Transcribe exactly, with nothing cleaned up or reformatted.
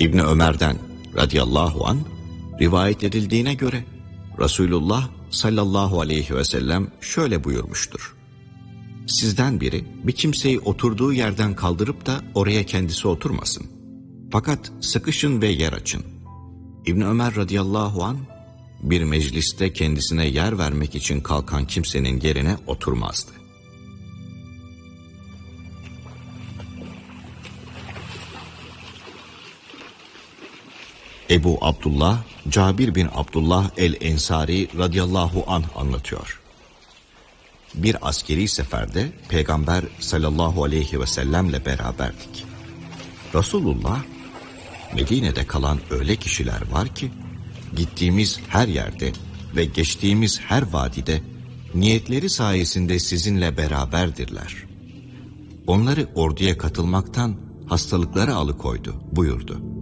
İbni Ömer'den radıyallahu an rivayet edildiğine göre Resulullah sallallahu aleyhi ve sellem şöyle buyurmuştur. Sizden biri bir kimseyi oturduğu yerden kaldırıp da oraya kendisi oturmasın. Fakat sıkışın ve yer açın. İbni Ömer radıyallahu an bir mecliste kendisine yer vermek için kalkan kimsenin yerine oturmazdı. Ebu Abdullah, Cabir bin Abdullah el-Ensari radıyallahu anh anlatıyor. Bir askeri seferde Peygamber sallallahu aleyhi ve sellemle beraberdik. Resulullah, Medine'de kalan öyle kişiler var ki, gittiğimiz her yerde ve geçtiğimiz her vadide niyetleri sayesinde sizinle beraberdirler. Onları orduya katılmaktan hastalıkları alıkoydu buyurdu.